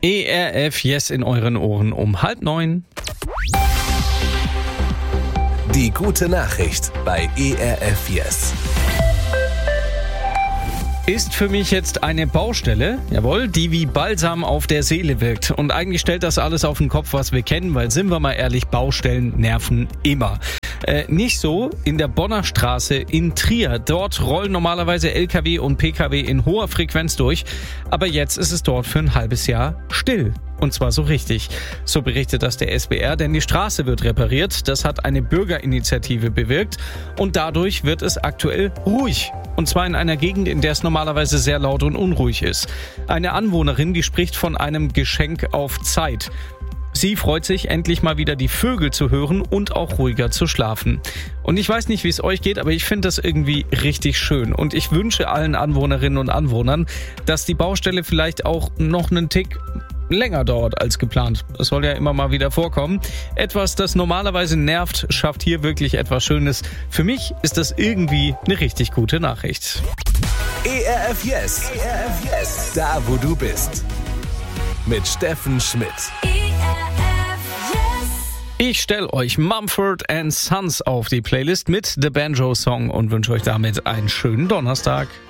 ERF Yes in euren Ohren um 8:30. Die gute Nachricht bei ERF Yes. Ist für mich jetzt eine Baustelle, jawohl, die wie Balsam auf der Seele wirkt. Und eigentlich stellt das alles auf den Kopf, was wir kennen, weil, sind wir mal ehrlich, Baustellen nerven immer. Nicht so in der Bonner Straße in Trier. Dort rollen normalerweise LKW und PKW in hoher Frequenz durch. Aber jetzt ist es dort für ein halbes Jahr still. Und zwar so richtig. So berichtet das der SWR, denn die Straße wird repariert. Das hat eine Bürgerinitiative bewirkt. Und dadurch wird es aktuell ruhig. Und zwar in einer Gegend, in der es normalerweise sehr laut und unruhig ist. Eine Anwohnerin, die spricht von einem Geschenk auf Zeit. Sie freut sich, endlich mal wieder die Vögel zu hören und auch ruhiger zu schlafen. Und ich weiß nicht, wie es euch geht, aber ich finde das irgendwie richtig schön. Und ich wünsche allen Anwohnerinnen und Anwohnern, dass die Baustelle vielleicht auch noch einen Tick länger dauert als geplant. Das soll ja immer mal wieder vorkommen. Etwas, das normalerweise nervt, schafft hier wirklich etwas Schönes. Für mich ist das irgendwie eine richtig gute Nachricht. ERF Yes. ERF Yes. Da, wo du bist. Mit Steffen Schmidt. Ich stelle euch Mumford & Sons auf die Playlist mit The Banjo Song und wünsche euch damit einen schönen Donnerstag.